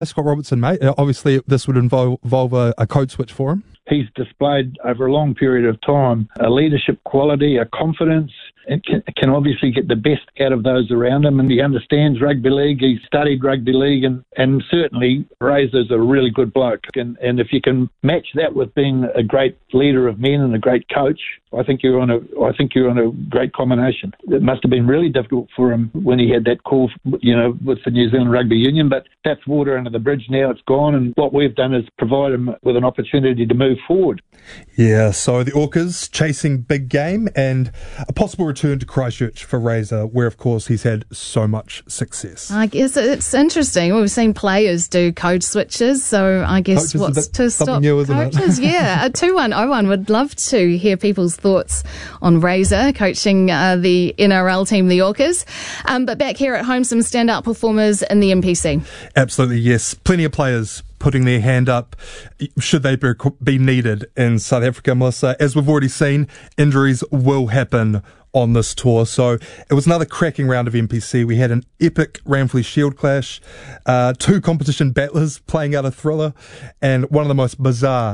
Scott Robertson, mate, obviously this would involve a code switch for him. He's displayed over a long period of time a leadership quality, a confidence, and can obviously get the best out of those around him. And he understands rugby league. He's studied rugby league, and certainly Razor's a really good bloke. And if you can match that with being a great leader of men and a great coach, I think you're on a great combination. It must have been really difficult for him when he had that call, with the New Zealand Rugby Union. But that's water under the bridge now. It's gone, and what we've done is provide him with an opportunity to move forward. Yeah, so the Orcas chasing big game and a possible return to Christchurch for Razor, where of course he's had so much success. I guess it's interesting. We've seen players do code switches, so I guess Coaches what's to stop new, isn't coaches? It? Yeah, 2101 would love to hear people's thoughts on Razor coaching the NRL team, the Orcas. But back here at home, some standout performers in the NPC. Absolutely, yes. Plenty of players putting their hand up should they be needed in South Africa, Melissa. As we've already seen, injuries will happen on this tour. So it was another cracking round of NPC. We had an epic Ramfleet Shield clash, 2 competition battlers playing out a thriller, and one of the most bizarre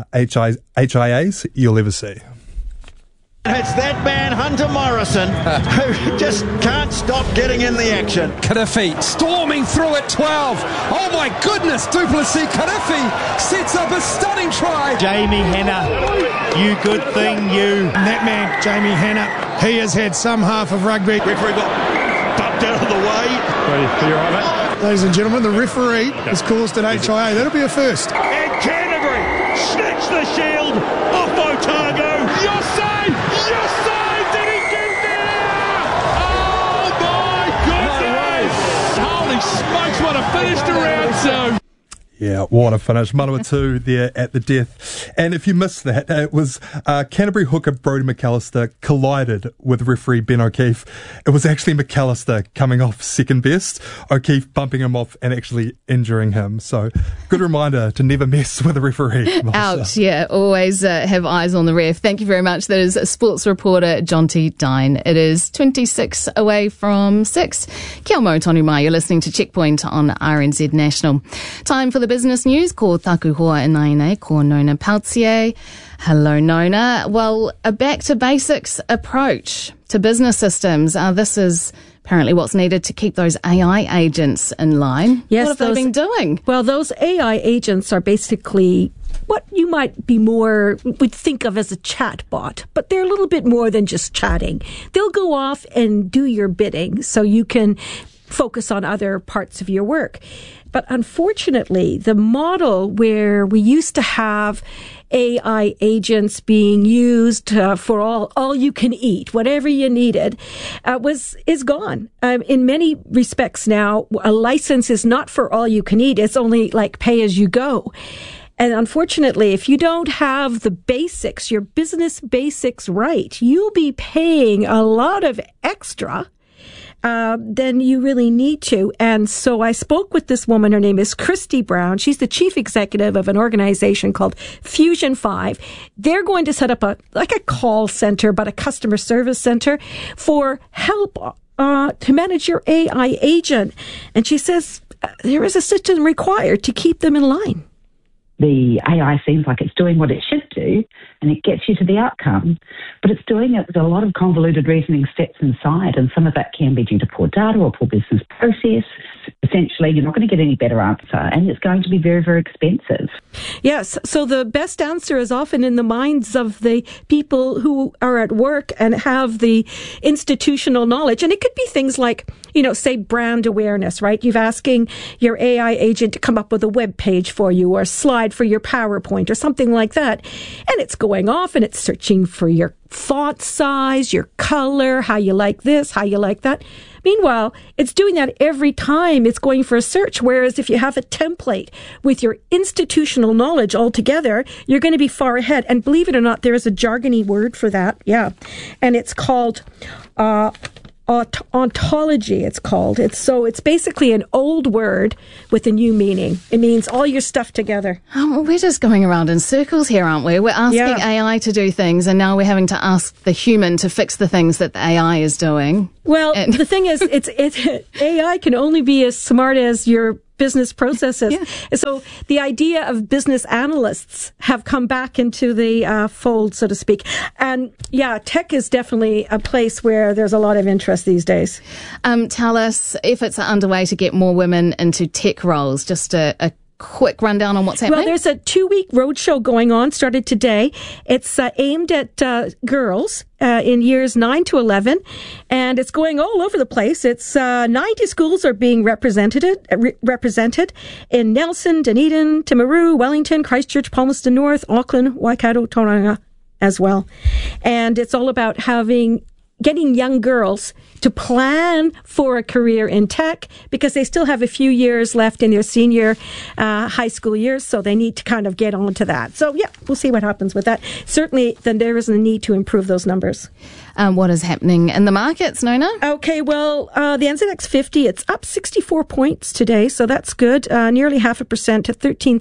HIAs you'll ever see. It's that man, Hunter Morrison, who just can't stop getting in the action. Kadhafi storming through at 12. Oh my goodness, Duplessis Kadhafi sets up a stunning try. Jamie Hanna, you good thing, you. That man, Jamie Hanna, he has had some half of rugby. Referee got bumped out of the way. Are you all right, mate? Ladies and gentlemen, the referee has caused an HIA. That'll be a first. And Canterbury snatch the shield off Otago. You're safe! You're safe! Did he get there? Oh my goodness! Holy smokes, what a finish to round 2. Yeah, what a finish. Manawatu there at the death. And if you missed that, it was Canterbury hooker Brodie McAllister collided with referee Ben O'Keefe. It was actually McAllister coming off second best, O'Keefe bumping him off and actually injuring him. So good reminder to never mess with a referee. Ouch, yeah, always have eyes on the ref. Thank you very much. That is sports reporter Jonty Dine. It is 26 away from 6. Kia mau tonu mai, you're listening to Checkpoint on RNZ National. Time for the business news. Ko taku hoa inaine, ko Nona Pautier. Hello, Nona. Well, a back-to-basics approach to business systems. This is apparently what's needed to keep those AI agents in line. Yes, what have they been doing? Well, those AI agents are basically what you would think of as a chat bot, but they're a little bit more than just chatting. They'll go off and do your bidding so you can focus on other parts of your work. But unfortunately, the model where we used to have AI agents being used for all you can eat, whatever you needed, is gone. In many respects now, a license is not for all you can eat. It's only like pay as you go. And unfortunately, if you don't have the basics, your business basics right, you'll be paying a lot of extra than you really need to. And so I spoke with this woman. Her name is Christy Brown. She's the chief executive of an organization called Fusion 5. They're going to set up a call center, but a customer service center for help to manage your AI agent. And she says there is a system required to keep them in line. The AI seems like it's doing what it should do, and it gets you to the outcome, but it's doing it with a lot of convoluted reasoning steps inside, and some of that can be due to poor data or poor business process. Essentially, you're not going to get any better answer, and it's going to be very, very expensive. Yes, so the best answer is often in the minds of the people who are at work and have the institutional knowledge, and it could be things like, say brand awareness, right? You're asking your AI agent to come up with a web page for you or a slide for your PowerPoint or something like that. And it's going off and it's searching for your font size, your color, how you like this, how you like that. Meanwhile, it's doing that every time it's going for a search. Whereas if you have a template with your institutional knowledge all together, you're going to be far ahead. And believe it or not, there is a jargony word for that. Yeah. And it's called ontology, it's called. It's basically an old word with a new meaning. It means all your stuff together. We're just going around in circles here, aren't we? We're asking AI to do things, and now we're having to ask the human to fix the things that the AI is doing. Well, the thing is, AI can only be as smart as your business processes. Yeah. So the idea of business analysts have come back into the fold, so to speak. And yeah, tech is definitely a place where there's a lot of interest these days. Tell us, efforts are underway to get more women into tech roles. Just a quick rundown on what's happening. Well, there's a 2-week roadshow going on, started today. It's aimed at girls in years 9 to 11, and it's going all over the place. It's 90 schools are being represented in Nelson, Dunedin, Timaru, Wellington, Christchurch, Palmerston North, Auckland, Waikato, Tauranga as well. And it's all about getting young girls to plan for a career in tech, because they still have a few years left in their senior high school years, so they need to kind of get on to that. So, yeah, we'll see what happens with that. Certainly, then there is a need to improve those numbers. What is happening in the markets, Nona? Okay, well, the NZX 50, it's up 64 points today, so that's good. Nearly 0.5% to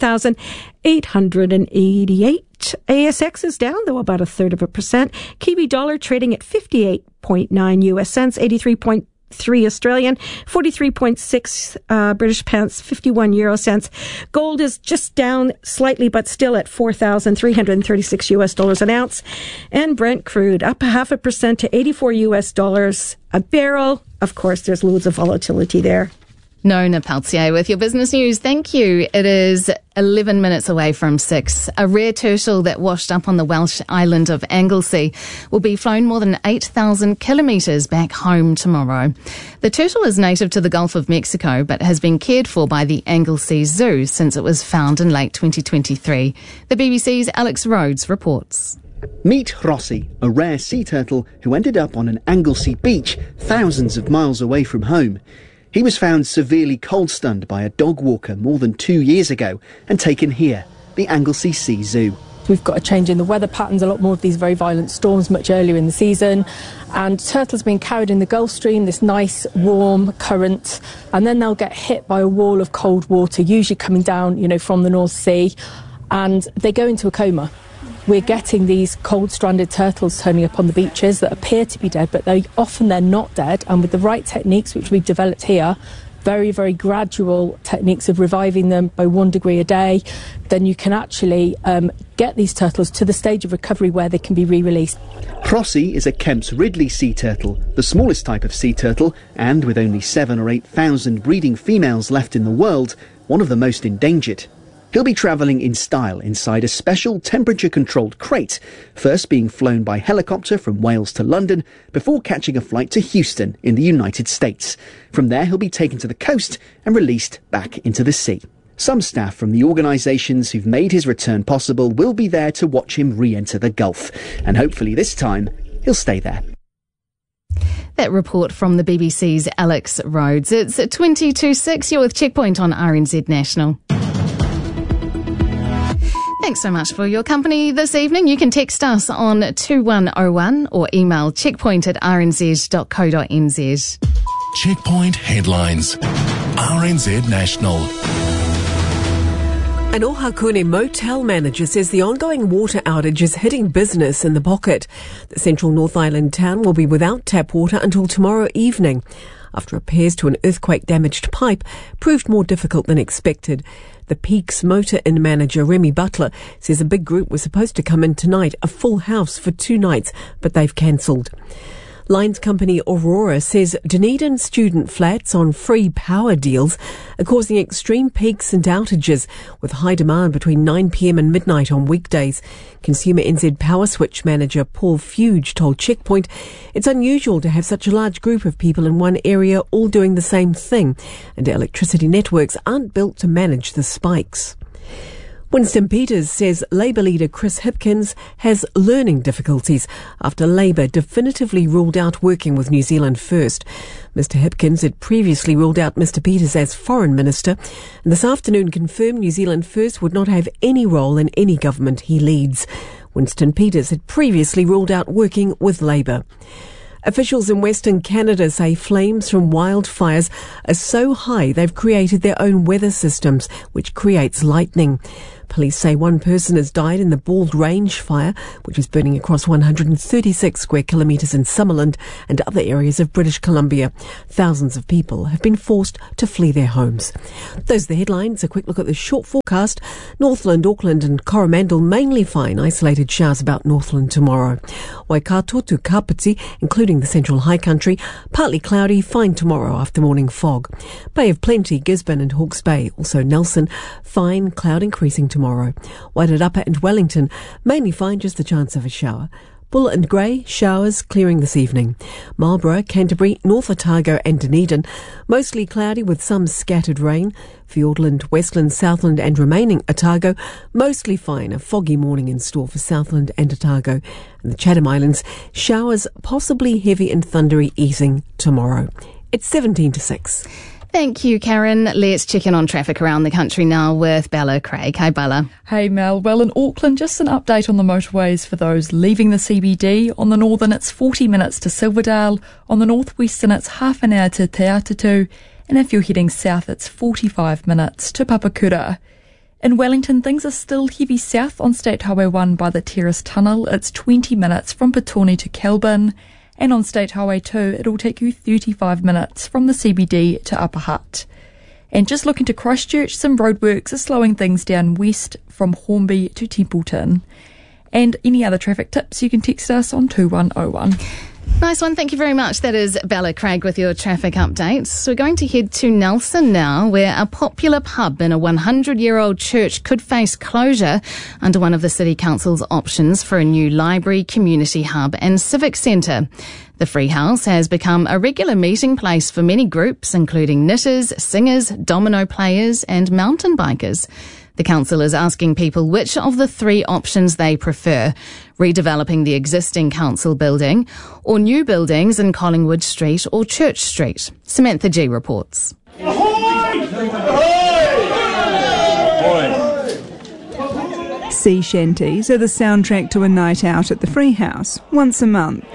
13,888. ASX is down, though, about 1/3%. Kiwi dollar trading at 58.9 US cents, 83.3 Australian, 43.6 British pence, 51 euro cents. Gold is just down slightly, but still at $4,336 US dollars an ounce. And Brent crude up 0.5% to 84 US dollars a barrel. Of course, there's loads of volatility there. Nona Peltier with your business news. Thank you. It is 11 minutes away from 6. A rare turtle that washed up on the Welsh island of Anglesey will be flown more than 8,000 kilometres back home tomorrow. The turtle is native to the Gulf of Mexico, but has been cared for by the Anglesey Zoo since it was found in late 2023. The BBC's Alex Rhodes reports. Meet Rossi, a rare sea turtle who ended up on an Anglesey beach thousands of miles away from home. He was found severely cold-stunned by a dog walker more than 2 years ago and taken here, the Anglesey Sea Zoo. We've got a change in the weather patterns, a lot more of these very violent storms much earlier in the season, and turtles being carried in the Gulf Stream, this nice warm current, and then they'll get hit by a wall of cold water, usually coming down, from the North Sea, and they go into a coma. We're getting these cold-stranded turtles turning up on the beaches that appear to be dead, but they're not dead. And with the right techniques, which we've developed here, very, very gradual techniques of reviving them by 1 degree a day, then you can actually get these turtles to the stage of recovery where they can be re-released. Rossi is a Kemp's Ridley sea turtle, the smallest type of sea turtle, and with only 7,000 or 8,000 breeding females left in the world, one of the most endangered. He'll be travelling in style inside a special temperature-controlled crate, first being flown by helicopter from Wales to London before catching a flight to Houston in the United States. From there, he'll be taken to the coast and released back into the sea. Some staff from the organisations who've made his return possible will be there to watch him re-enter the Gulf, and hopefully this time he'll stay there. That report from the BBC's Alex Rhodes. It's at 20:26. You're with Checkpoint on RNZ National. Thanks so much for your company this evening. You can text us on 2101 or email checkpoint@rnz.co.nz. Checkpoint headlines. RNZ National. An Ohakune motel manager says the ongoing water outage is hitting business in the pocket. The central North Island town will be without tap water until tomorrow evening, after repairs to an earthquake-damaged pipe proved more difficult than expected. The Peaks Motor Inn manager, Remy Butler, says a big group was supposed to come in tonight, a full house for 2 nights, but they've cancelled. Lines company Aurora says Dunedin student flats on free power deals are causing extreme peaks and outages, with high demand between 9 p.m. and midnight on weekdays. Consumer NZ Power Switch manager Paul Fuge told Checkpoint it's unusual to have such a large group of people in one area all doing the same thing, and electricity networks aren't built to manage the spikes. Winston Peters says Labour leader Chris Hipkins has learning difficulties after Labour definitively ruled out working with New Zealand First. Mr Hipkins had previously ruled out Mr Peters as Foreign Minister, and this afternoon confirmed New Zealand First would not have any role in any government he leads. Winston Peters had previously ruled out working with Labour. Officials in Western Canada say flames from wildfires are so high they've created their own weather systems, which creates lightning. Police say one person has died in the Bald Range fire, which is burning across 136 square kilometres in Summerland and other areas of British Columbia. Thousands of people have been forced to flee their homes. Those are the headlines. A quick look at the short forecast. Northland, Auckland and Coromandel mainly fine. Isolated showers about Northland tomorrow. Waikato to Kapiti, including the Central High Country, partly cloudy, fine tomorrow after morning fog. Bay of Plenty, Gisborne and Hawke's Bay, also Nelson, fine, cloud increasing tomorrow. Wairarapa and Wellington, mainly fine, just the chance of a shower. Bull and Grey, showers clearing this evening. Marlborough, Canterbury, North Otago and Dunedin, mostly cloudy with some scattered rain. Fiordland, Westland, Southland and remaining Otago, mostly fine. A foggy morning in store for Southland and Otago. And the Chatham Islands, showers possibly heavy and thundery easing tomorrow. It's 17 to 6. Thank you, Karen. Let's check in on traffic around the country now with Bella Craig. Hi, Bella. Hey, Mel. Well, in Auckland, just an update on the motorways for those leaving the CBD. On the northern, it's 40 minutes to Silverdale. On the northwestern, it's half an hour to Te Atatu. And if you're heading south, it's 45 minutes to Papakura. In Wellington, things are still heavy south on State Highway 1 by the Terrace Tunnel. It's 20 minutes from Petone to Kelburn. And on State Highway 2, it'll take you 35 minutes from the CBD to Upper Hutt. And just looking to Christchurch, some roadworks are slowing things down west from Hornby to Templeton. And any other traffic tips, you can text us on 2101. Nice one. Thank you very much. That is Bella Craig with your traffic updates. We're going to head to Nelson now, where a popular pub in a 100-year-old church could face closure under one of the City Council's options for a new library, community hub and civic centre. The Free House has become a regular meeting place for many groups, including knitters, singers, domino players and mountain bikers. The council is asking people which of the three options they prefer: redeveloping the existing council building or new buildings in Collingwood Street or Church Street. Samantha G reports. Sea shanties are the soundtrack to a night out at the Free House once a month.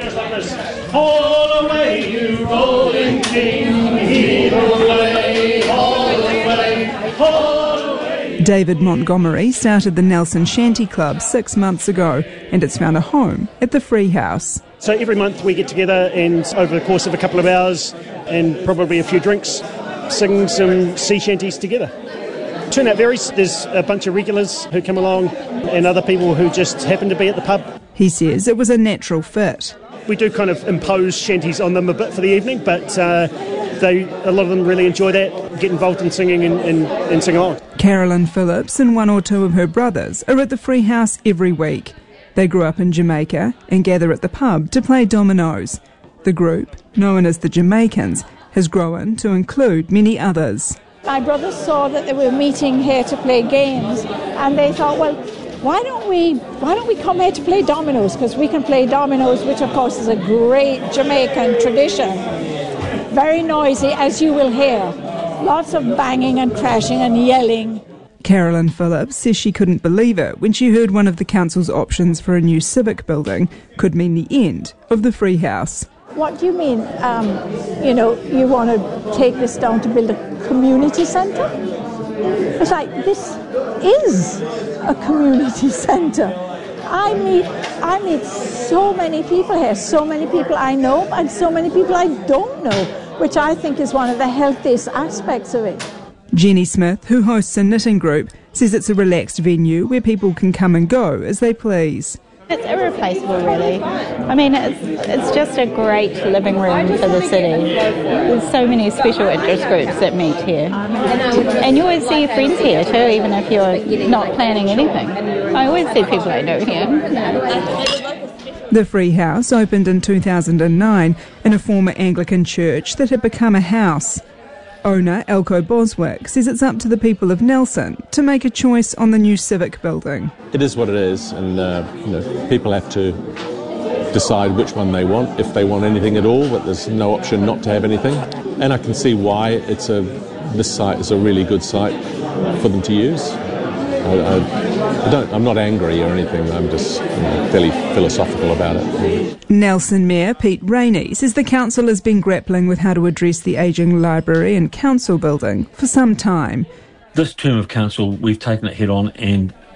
All away, you rolling king, heave away, all away, all away. David Montgomery started the Nelson Shanty Club 6 months ago, and it's found a home at the Free House. So every month we get together and over the course of a couple of hours and probably a few drinks, sing some sea shanties together. Turnout varies. There's a bunch of regulars who come along and other people who just happen to be at the pub. He says it was a natural fit. We do kind of impose shanties on them a bit for the evening, but a lot of them really enjoy that, get involved in singing and sing along. Carolyn Phillips and one or two of her brothers are at the Free House every week. They grew up in Jamaica and gather at the pub to play dominoes. The group, known as the Jamaicans, has grown to include many others. My brothers saw that they were meeting here to play games, and they thought, well, why don't we come here to play dominoes? Because we can play dominoes, which of course is a great Jamaican tradition. Very noisy, as you will hear. Lots of banging and crashing and yelling. Carolyn Phillips says she couldn't believe it when she heard one of the council's options for a new civic building could mean the end of the Free House. What do you mean? You want to take this down to build a community centre? It's like, this is a community centre. I meet so many people here, so many people I know and so many people I don't know, which I think is one of the healthiest aspects of it. Jenny Smith, who hosts a knitting group, says it's a relaxed venue where people can come and go as they please. It's irreplaceable, really. I mean, it's just a great living room for the city. There's so many special interest groups that meet here. And you always see your friends here too, even if you're not planning anything. I always see people I know here. The Free House opened in 2009 in a former Anglican church that had become a house. Owner Elko Boswick says it's up to the people of Nelson to make a choice on the new civic building. It is what it is, and people have to decide which one they want, if they want anything at all, but there's no option not to have anything. And I can see why this site is a really good site for them to use. I'm not angry or anything, I'm just fairly philosophical about it. Nelson Mayor Pete Rainey says the council has been grappling with how to address the ageing library and council building for some time. This term of council, we've taken it head on and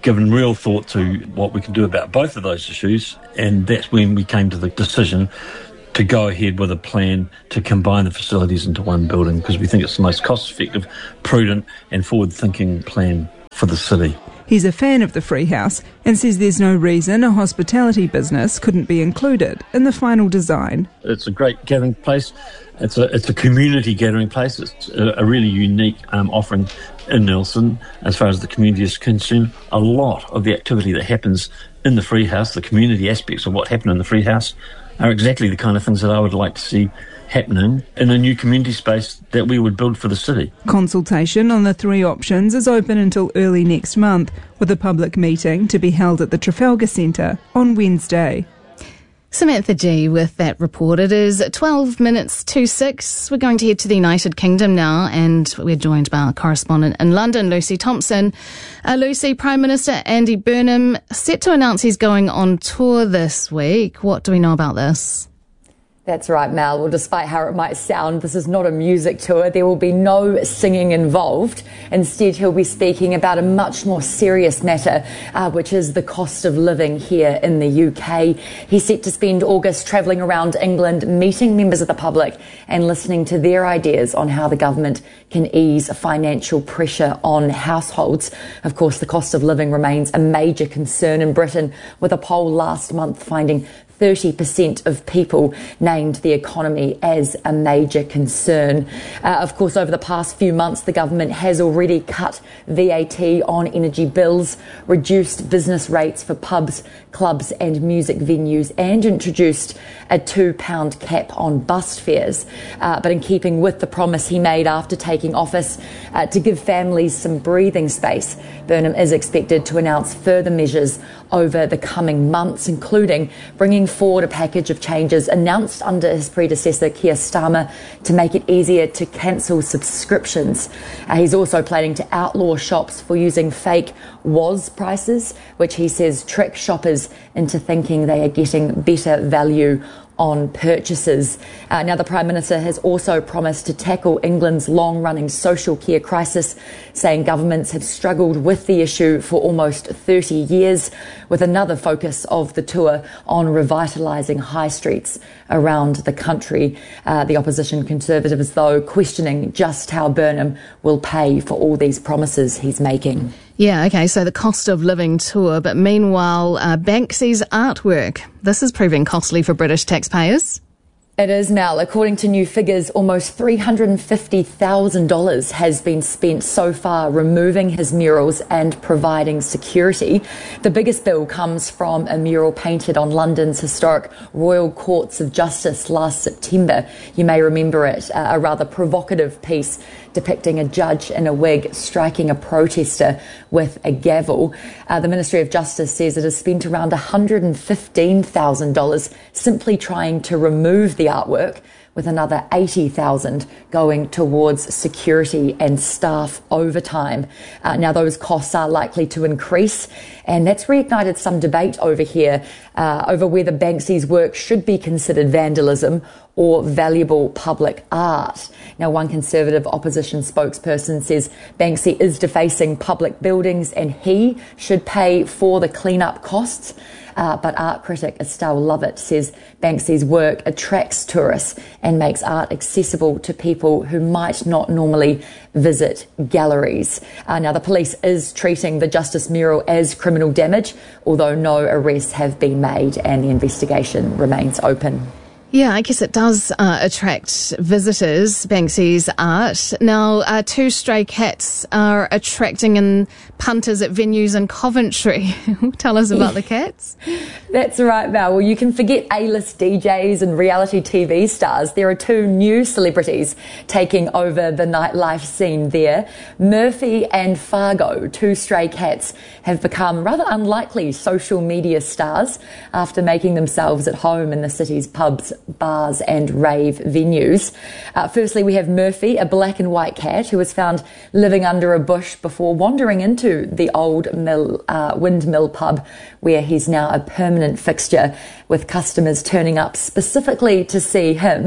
given real thought to what we can do about both of those issues, and that's when we came to the decision to go ahead with a plan to combine the facilities into one building, because we think it's the most cost-effective, prudent and forward-thinking plan for the city. He's a fan of the Free House and says there's no reason a hospitality business couldn't be included in the final design. It's a great gathering place. It's a community gathering place. It's a really unique offering in Nelson as far as the community is concerned. A lot of the activity that happens in the Free House, the community aspects of what happened in the Free House, are exactly the kind of things that I would like to see happening in a new community space that we would build for the city. Consultation on the three options is open until early next month, with a public meeting to be held at the Trafalgar Centre on Wednesday. Samantha G with that report. It is 12 minutes to 6. We're going to head to the United Kingdom now, and we're joined by our correspondent in London, Lucy Thompson. Lucy, Prime Minister Andy Burnham set to announce he's going on tour this week. What do we know about this? That's right, Mal. Well, despite how it might sound, this is not a music tour. There will be no singing involved. Instead, he'll be speaking about a much more serious matter, which is the cost of living here in the UK. He's set to spend August travelling around England, meeting members of the public and listening to their ideas on how the government can ease financial pressure on households. Of course, the cost of living remains a major concern in Britain, with a poll last month finding 30% of people named the economy as a major concern. Of course, over the past few months, the government has already cut VAT on energy bills, reduced business rates for pubs, clubs and music venues, and introduced a £2 cap on bus fares. But in keeping with the promise he made after taking office to give families some breathing space, Burnham is expected to announce further measures over the coming months, including bringing forward a package of changes announced under his predecessor Keir Starmer to make it easier to cancel subscriptions. He's also planning to outlaw shops for using fake WOZ prices, which he says trick shoppers into thinking they are getting better value on purchases. Now, the Prime Minister has also promised to tackle England's long-running social care crisis, saying governments have struggled with the issue for almost 30 years, with another focus of the tour on revitalising high streets around the country. The opposition Conservatives, though, questioning just how Burnham will pay for all these promises he's making. Yeah, OK, so the cost of living tour, but meanwhile, Banksy's artwork. This is proving costly for British taxpayers. It is, Mel. According to new figures, almost $350,000 has been spent so far removing his murals and providing security. The biggest bill comes from a mural painted on London's historic Royal Courts of Justice last September. You may remember it, a rather provocative piece depicting a judge in a wig striking a protester with a gavel. The Ministry of Justice says it has spent around $115,000 simply trying to remove the artwork, with another $80,000 going towards security and staff overtime. Now, those costs are likely to increase, and that's reignited some debate over here over whether Banksy's work should be considered vandalism or valuable public art. Now, one Conservative opposition spokesperson says Banksy is defacing public buildings and he should pay for the clean-up costs. But art critic Estelle Lovett says Banksy's work attracts tourists and makes art accessible to people who might not normally visit galleries. Now, the police is treating the Justice mural as criminal damage, although no arrests have been made and the investigation remains open. Yeah, I guess it does attract visitors, Banksy's art. Now, two stray cats are attracting in punters at venues in Coventry. Tell us about the cats. That's right, Val. Well, you can forget A-list DJs and reality TV stars. There are two new celebrities taking over the nightlife scene there. Murphy and Fargo, two stray cats, have become rather unlikely social media stars after making themselves at home in the city's pubs, bars and rave venues. Firstly, we have Murphy, a black and white cat who was found living under a bush before wandering into the old Windmill pub, where he's now a permanent fixture, with customers turning up specifically to see him.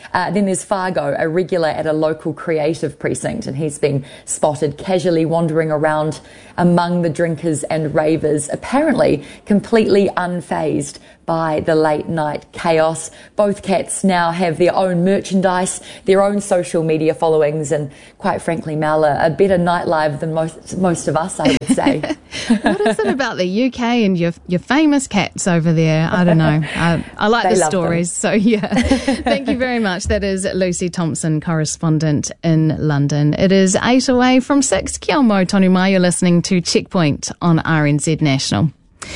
Then there's Fargo, a regular at a local creative precinct, and he's been spotted casually wandering around among the drinkers and ravers, apparently completely unfazed by the late night chaos. Both cats now have their own merchandise, their own social media followings, and quite frankly, Mel, a better nightlife than most of us, I would say. What is it about the UK and your famous cats over there? I don't know. I like the stories. So, yeah. Thank you very much. That is Lucy Thompson, correspondent in London. It is 8 away from 6. Kia ora, tonu mai. You're listening to Checkpoint on RNZ National.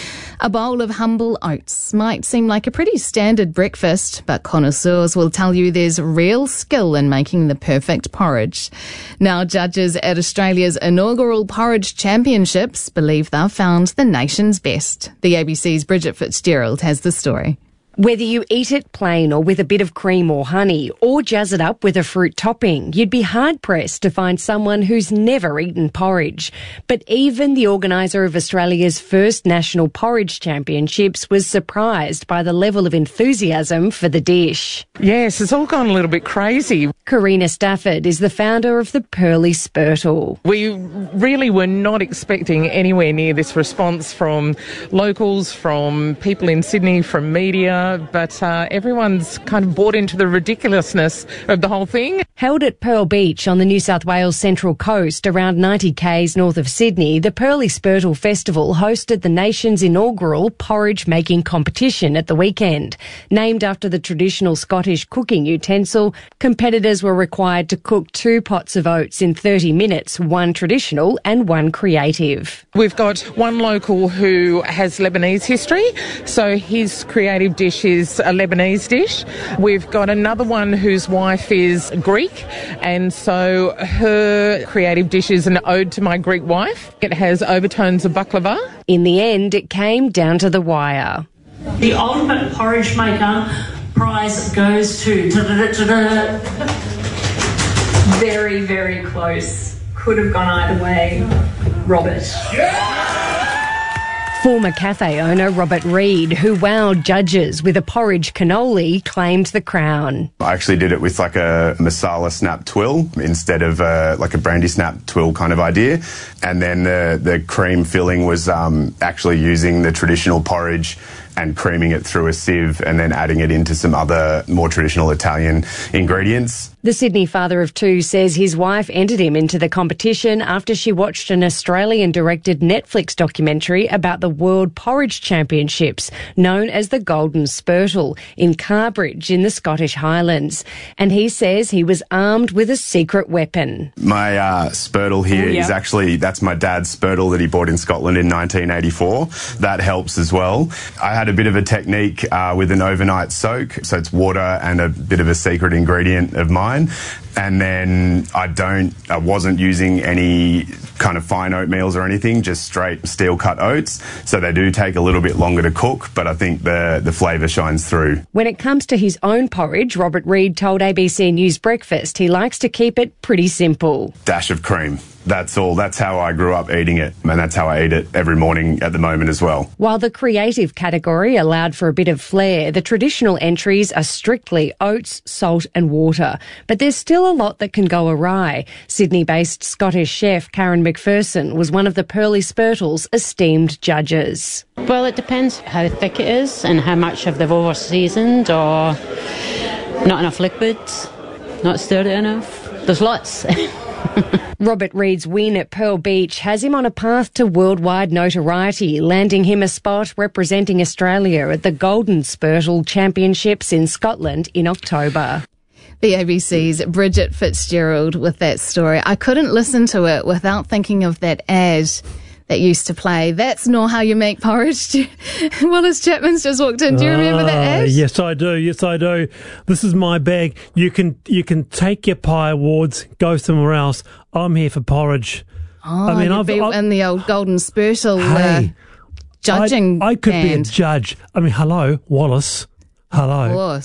A bowl of humble oats might seem like a pretty standard breakfast, but connoisseurs will tell you there's real skill in making the perfect porridge. Now, judges at Australia's inaugural Porridge Championships believe they've found the nation's best. The ABC's Bridget Fitzgerald has the story. Whether you eat it plain or with a bit of cream or honey, or jazz it up with a fruit topping, you'd be hard-pressed to find someone who's never eaten porridge. But even the organiser of Australia's first National Porridge Championships was surprised by the level of enthusiasm for the dish. Yes, it's all gone a little bit crazy. Karina Stafford is the founder of the Pearly Spurtle. We really were not expecting anywhere near this response from locals, from people in Sydney, from media, but everyone's kind of bought into the ridiculousness of the whole thing. Held at Pearl Beach on the New South Wales Central Coast, around 90 k's north of Sydney, the Pearly Spurtle Festival hosted the nation's inaugural porridge-making competition at the weekend. Named after the traditional Scottish cooking utensil, competitors were required to cook 2 pots of oats in 30 minutes, one traditional and one creative. We've got one local who has Lebanese history, so his creative dish is a Lebanese dish. We've got another one whose wife is Greek, and so her creative dish is an ode to my Greek wife. It has overtones of baklava. In the end, it came down to the wire. The ultimate porridge maker prize goes to... Very, very close. Could have gone either way. Robert. Former cafe owner Robert Reid, who wowed judges with a porridge cannoli, claimed the crown. I actually did it with like a masala snap twill instead of like a brandy snap twill kind of idea. And then the cream filling was actually using the traditional porridge and creaming it through a sieve and then adding it into some other more traditional Italian ingredients. The Sydney father of 2 says his wife entered him into the competition after she watched an Australian-directed Netflix documentary about the World Porridge Championships, known as the Golden Spurtle, in Carbridge in the Scottish Highlands. And he says he was armed with a secret weapon. My spurtle here is actually, that's my dad's spurtle that he bought in Scotland in 1984. That helps as well. I had a bit of a technique with an overnight soak, so it's water and a bit of a secret ingredient of mine. And then I wasn't using any kind of fine oatmeals or anything, just straight steel cut oats. So they do take a little bit longer to cook, but I think the flavour shines through. When it comes to his own porridge, Robert Reid told ABC News Breakfast he likes to keep it pretty simple. Dash of cream. That's all. That's how I grew up eating it, and that's how I eat it every morning at the moment as well. While the creative category allowed for a bit of flair, the traditional entries are strictly oats, salt and water. But there's still a lot that can go awry. Sydney-based Scottish chef Karen McPherson was one of the Pearly Spurtle's esteemed judges. Well, it depends how thick it is and how much have they've over-seasoned or not enough liquids, not stirred it enough. There's lots. Robert Reid's win at Pearl Beach has him on a path to worldwide notoriety, landing him a spot representing Australia at the Golden Spurtle Championships in Scotland in October. The ABC's Bridget Fitzgerald with that story. I couldn't listen to it without thinking of that ad that used to play. That's not how you make porridge. Willis Chapman's just walked in. Do you remember that ad? Yes, I do. Yes, I do. This is my bag. You can take your pie awards, go somewhere else. I'm here for porridge. Oh, I mean, I've in the old Golden Spurtle judging I could band. be a judge. I mean, hello, Wallace. Hello. Of course.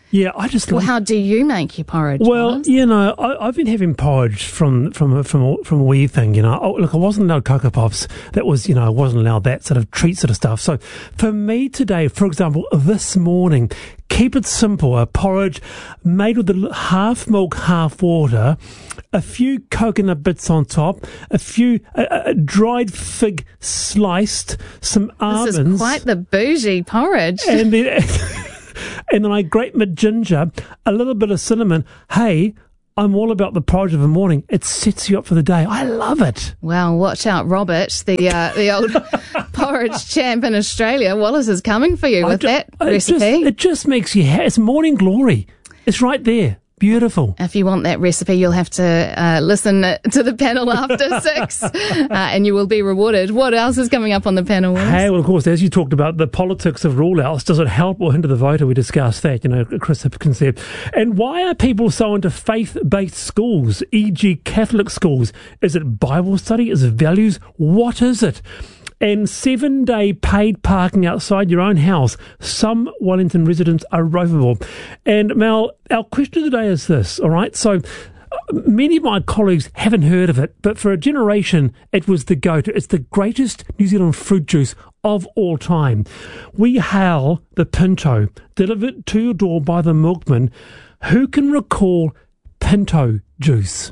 Yeah, I just Well, how do you make your porridge? Well, Wallace? you know, I've been having porridge from a wee thing, you know. Look, I wasn't allowed Cocoa Pops. That was, you know, I wasn't allowed that sort of treat sort of stuff. So for me today, for example, this morning, keep it simple. A porridge made with half milk, half water, a few coconut bits on top, a few a dried fig sliced, some almonds. This is quite the bougie porridge. And then, and then I grate my ginger, a little bit of cinnamon. Hey, I'm all about the porridge of the morning. It sets you up for the day. I love it. Well, watch out, Robert, the old porridge champ in Australia. Wallace is coming for you with that recipe. It just makes you it's morning glory. It's right there. Beautiful. If you want that recipe, you'll have to listen to the panel after 6 and you will be rewarded. What else is coming up on the panel? Hey, well, of course, as you talked about the politics of rule-outs, does it help or hinder the voter? We discussed that, you know, Chris Hipkins said. And why are people so into faith-based schools, e.g. Catholic schools? Is it Bible study? Is it values? What is it? And 7-day paid parking outside your own house. Some Wellington residents are ropeable. And Mel, our question of the day is this, all right? So many of my colleagues haven't heard of it, but for a generation, it was the go-to. It's the greatest New Zealand fruit juice of all time. We hail the Pinto, delivered to your door by the milkman. Who can recall Pinto juice?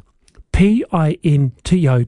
Pinto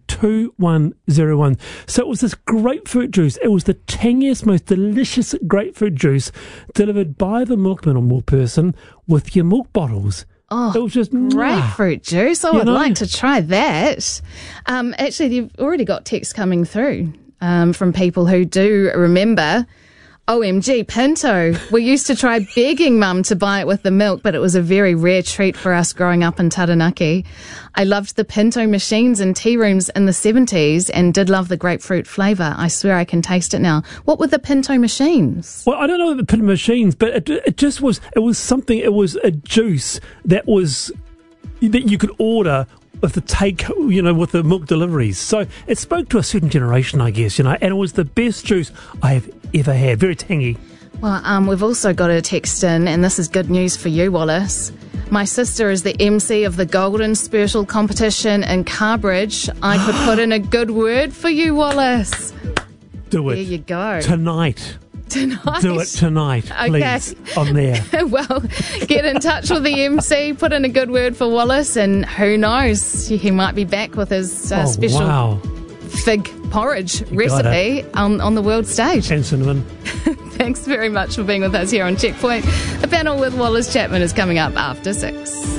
2101. So it was this grapefruit juice. It was the tangiest, most delicious grapefruit juice delivered by the milkman or milk person with your milk bottles. Oh, it was just grapefruit juice. I would like to try that. Actually, you've already got texts coming through from people who do remember. OMG, Pinto. We used to try begging Mum to buy it with the milk, but it was a very rare treat for us growing up in Taranaki. I loved the Pinto machines in tea rooms in the 70s and did love the grapefruit flavour. I swear I can taste it now. What were the Pinto machines? Well, I don't know the Pinto machines, but it just was, it was something, it was a juice that you could order with with the milk deliveries. So it spoke to a certain generation, I guess, and it was the best juice I have ever had. Very tangy. Well, we've also got a text in, and this is good news for you, Wallace. My sister is the MC of the Golden Spurtle competition in Carbridge. I could put in a good word for you, Wallace. Do it. There you go. Tonight. Do it tonight, please, on there. Well, get in touch with the MC, put in a good word for Wallace, and who knows, he might be back with his special fig porridge recipe on the world stage. And cinnamon. Thanks very much for being with us here on Checkpoint. The panel with Wallace Chapman is coming up after 6.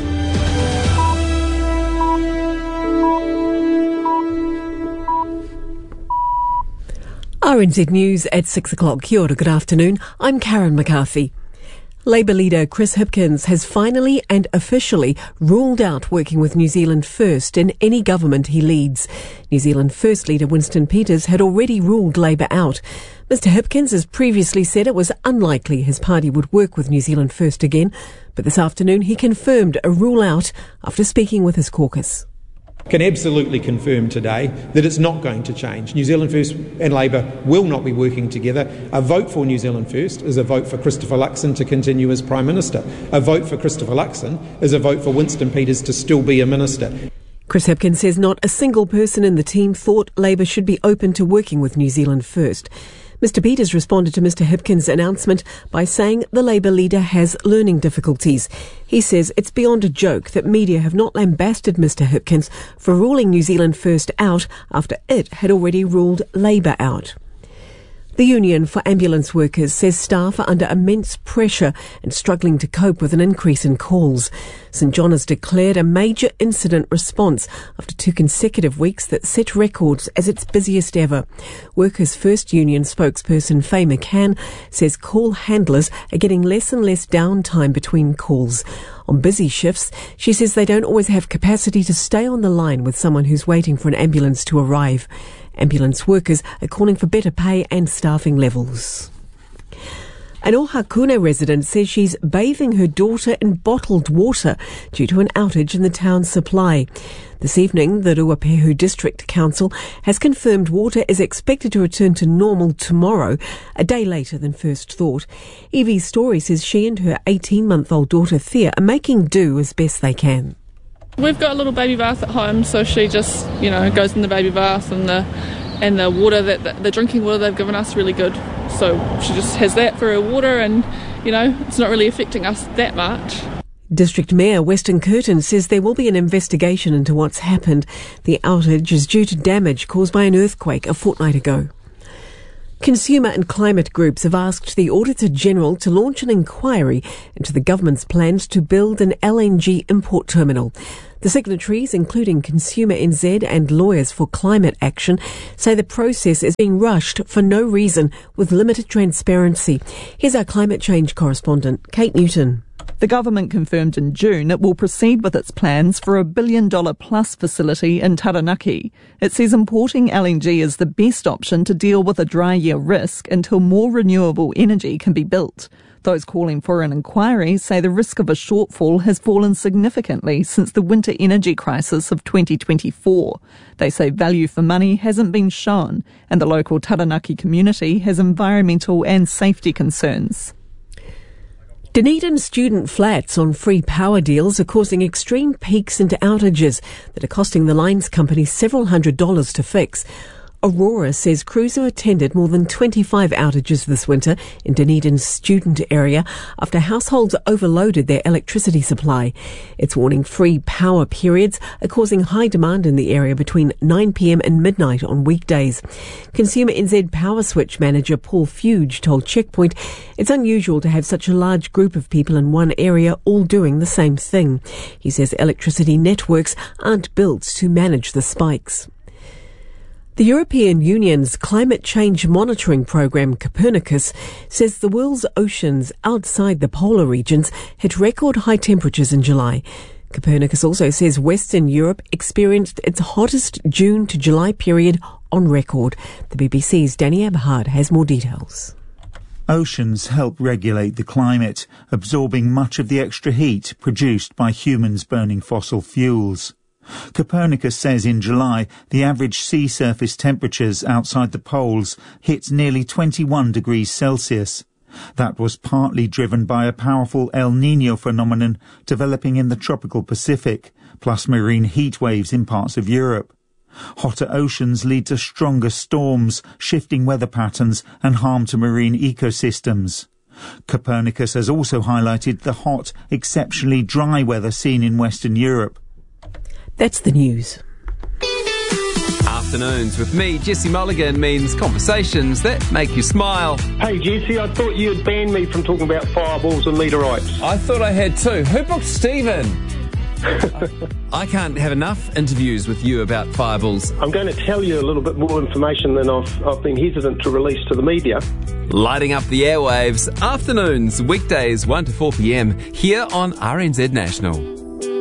RNZ News at 6 o'clock. Kia ora, good afternoon. I'm Karen McCarthy. Labour leader Chris Hipkins has finally and officially ruled out working with New Zealand First in any government he leads. New Zealand First leader Winston Peters had already ruled Labour out. Mr Hipkins has previously said it was unlikely his party would work with New Zealand First again, but this afternoon he confirmed a rule out after speaking with his caucus. Can absolutely confirm today that it's not going to change. New Zealand First and Labour will not be working together. A vote for New Zealand First is a vote for Christopher Luxon to continue as Prime Minister. A vote for Christopher Luxon is a vote for Winston Peters to still be a minister. Chris Hipkins says not a single person in the team thought Labour should be open to working with New Zealand First. Mr Peters responded to Mr Hipkins' announcement by saying the Labour leader has learning difficulties. He says it's beyond a joke that media have not lambasted Mr Hipkins for ruling New Zealand First out after it had already ruled Labour out. The Union for Ambulance Workers says staff are under immense pressure and struggling to cope with an increase in calls. St John has declared a major incident response after 2 consecutive weeks that set records as its busiest ever. Workers' First Union spokesperson Faye McCann says call handlers are getting less and less downtime between calls. On busy shifts, she says they don't always have capacity to stay on the line with someone who's waiting for an ambulance to arrive. Ambulance workers are calling for better pay and staffing levels. An Ohakuna resident says she's bathing her daughter in bottled water due to an outage in the town's supply. This evening, the Ruapehu District Council has confirmed water is expected to return to normal tomorrow, a day later than first thought. Evie Story says she and her 18-month-old daughter Thea are making do as best they can. We've got a little baby bath at home, so she just, goes in the baby bath, and the water the drinking water they've given us really good. So she just has that for her water, and it's not really affecting us that much. District Mayor Weston Curtin says there will be an investigation into what's happened. The outage is due to damage caused by an earthquake a fortnight ago. Consumer and climate groups have asked the Auditor-General to launch an inquiry into the government's plans to build an LNG import terminal. The signatories, including Consumer NZ and Lawyers for Climate Action, say the process is being rushed for no reason with limited transparency. Here's our climate change correspondent, Kate Newton. The government confirmed in June it will proceed with its plans for a $1 billion-plus facility in Taranaki. It says importing LNG is the best option to deal with a dry year risk until more renewable energy can be built. Those calling for an inquiry say the risk of a shortfall has fallen significantly since the winter energy crisis of 2024. They say value for money hasn't been shown, and the local Taranaki community has environmental and safety concerns. Dunedin student flats on free power deals are causing extreme peaks into outages that are costing the lines company several $100s to fix. Aurora says crews have attended more than 25 outages this winter in Dunedin's student area after households overloaded their electricity supply. It's warning free power periods are causing high demand in the area between 9 p.m. and midnight on weekdays. Consumer NZ Power Switch manager Paul Fuge told Checkpoint it's unusual to have such a large group of people in one area all doing the same thing. He says electricity networks aren't built to manage the spikes. The European Union's climate change monitoring program, Copernicus, says the world's oceans outside the polar regions hit record high temperatures in July. Copernicus also says Western Europe experienced its hottest June to July period on record. The BBC's Danny Eberhard has more details. Oceans help regulate the climate, absorbing much of the extra heat produced by humans burning fossil fuels. Copernicus says in July the average sea surface temperatures outside the poles hit nearly 21 degrees Celsius. That was partly driven by a powerful El Niño phenomenon developing in the tropical Pacific, plus marine heat waves in parts of Europe. Hotter oceans lead to stronger storms, shifting weather patterns and harm to marine ecosystems. Copernicus has also highlighted the hot, exceptionally dry weather seen in Western Europe. That's the news. Afternoons with me, Jesse Mulligan, means conversations that make you smile. Hey Jesse, I thought you'd banned me from talking about fireballs and meteorites. I thought I had too. Who booked Stephen? I can't have enough interviews with you about fireballs. I'm going to tell you a little bit more information than I've been hesitant to release to the media. Lighting up the airwaves, afternoons, weekdays 1 to 4 p.m, here on RNZ National.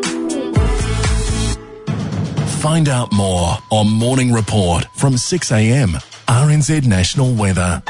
Find out more on Morning Report from 6 a.m. RNZ National Weather.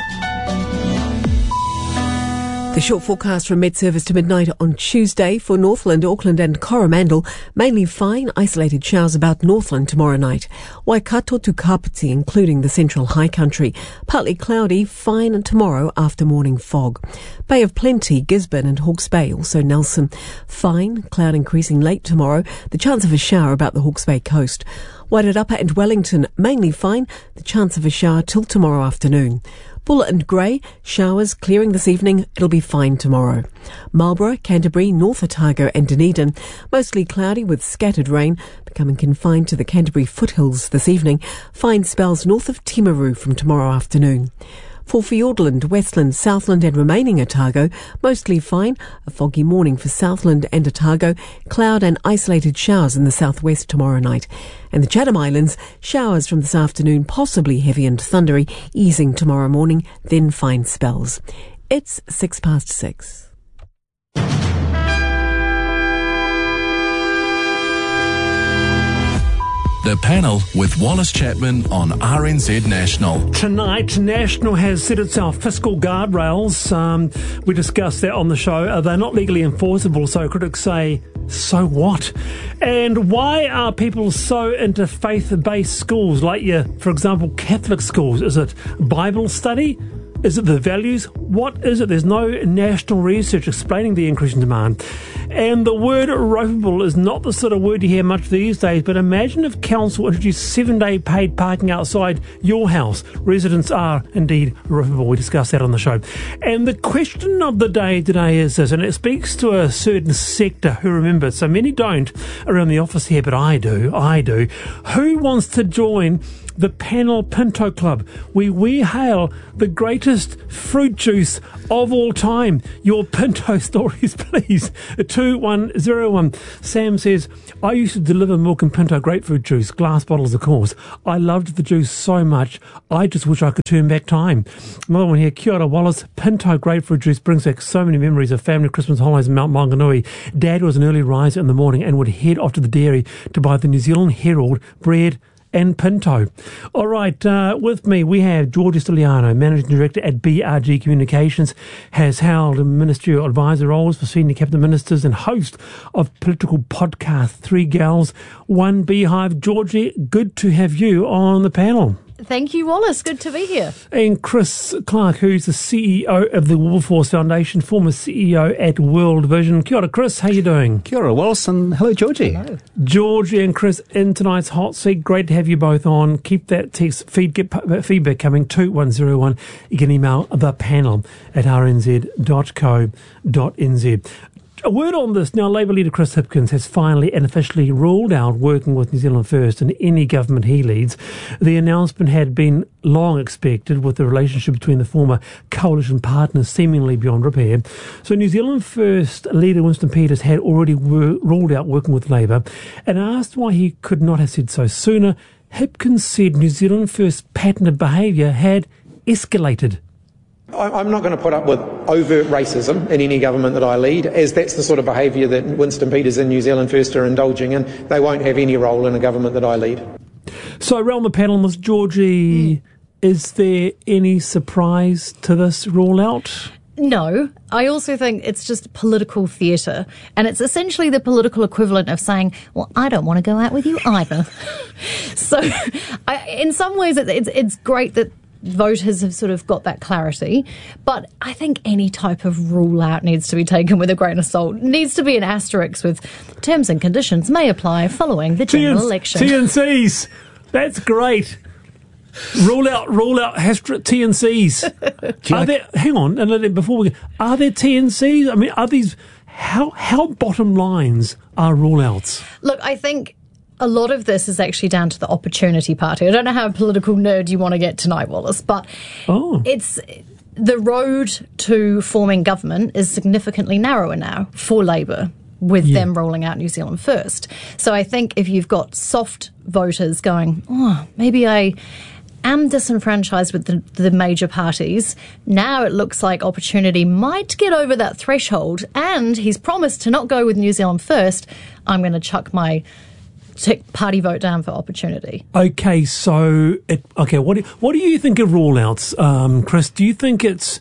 The short forecast from Met-Service to midnight on Tuesday for Northland, Auckland and Coromandel. Mainly fine, isolated showers about Northland tomorrow night. Waikato to Kapiti, including the central high country. Partly cloudy, fine tomorrow after morning fog. Bay of Plenty, Gisborne and Hawke's Bay, also Nelson. Fine, cloud increasing late tomorrow. The chance of a shower about the Hawke's Bay coast. Wairarapa and Wellington, mainly fine. The chance of a shower till tomorrow afternoon. Buller and Grey, showers clearing this evening. It'll be fine tomorrow. Marlborough, Canterbury, North Otago and Dunedin, mostly cloudy with scattered rain, becoming confined to the Canterbury foothills this evening. Fine spells north of Timaru from tomorrow afternoon. For Fiordland, Westland, Southland and remaining Otago, mostly fine. A foggy morning for Southland and Otago. Cloud and isolated showers in the southwest tomorrow night. And the Chatham Islands, showers from this afternoon, possibly heavy and thundery, easing tomorrow morning, then fine spells. It's 6:06. The Panel with Wallace Chapman on RNZ National. Tonight, National has set itself fiscal guardrails. We discussed that on the show. They're not legally enforceable, so critics say, so what? And why are people so into faith-based schools, like for example, Catholic schools? Is it Bible study? Is it the values? What is it? There's no national research explaining the increase in demand. And the word ropeable is not the sort of word you hear much these days, but imagine if council introduced 7-day paid parking outside your house. Residents are indeed ropeable. We discussed that on the show. And the question of the day today is this, and it speaks to a certain sector who remember. So many don't around the office here, but I do. Who wants to join the Panel Pinto Club, where we hail the greatest fruit juice of all time? Your Pinto stories, please. 2101. Sam says, I used to deliver milk and Pinto grapefruit juice, glass bottles of course. I loved the juice so much, I just wish I could turn back time. Another one here, Kia ora Wallace. Pinto grapefruit juice brings back so many memories of family Christmas holidays in Mount Maunganui. Dad was an early riser in the morning and would head off to the dairy to buy the New Zealand Herald bread and Pinto. All right, with me we have Georgia Stiliano, Managing Director at BRG Communications, has held ministerial advisor roles for senior cabinet ministers and host of political podcast 3 Gals, 1 Beehive. Georgie, good to have you on the panel. Thank you, Wallace. Good to be here. And Chris Clark, who's the CEO of the Wilberforce Foundation, former CEO at World Vision. Kia ora, Chris. How you doing? Kia ora, Wallace, and hello, Georgie. Hello. Georgie and Chris in tonight's hot seat. Great to have you both on. Keep that text feedback coming, 2101. You can email the panel at rnz.co.nz. A word on this. Now, Labour leader Chris Hipkins has finally and officially ruled out working with New Zealand First in any government he leads. The announcement had been long expected, with the relationship between the former coalition partners seemingly beyond repair. So New Zealand First leader Winston Peters had already ruled out working with Labour, and asked why he could not have said so sooner. Hipkins said New Zealand First pattern of behaviour had escalated. I'm not going to put up with overt racism in any government that I lead, as that's the sort of behaviour that Winston Peters and New Zealand First are indulging in. They won't have any role in a government that I lead. So around the panel, Ms. Georgie, is there any surprise to this rule-out? No, I also think it's just political theatre, and it's essentially the political equivalent of saying, well, I don't want to go out with you either. So in some ways it's great that voters have sort of got that clarity, but I think any type of rule out needs to be taken with a grain of salt. It needs to be an asterisk with terms and conditions may apply following the general election. TNCs, that's great. Rule out TNCs. Hang on, and before we go, are there TNCs? I mean, are these how bottom lines are rule outs? Look, I think a lot of this is actually down to the opportunity party. I don't know how political nerd you want to get tonight, Wallace, but it's the road to forming government is significantly narrower now for Labour, with them rolling out New Zealand First. So I think if you've got soft voters going, maybe I am disenfranchised with the major parties, now it looks like opportunity might get over that threshold, and he's promised to not go with New Zealand First. I'm going to chuck my party vote down for opportunity. Okay, so what do you think of rule-outs, Chris? Do you think the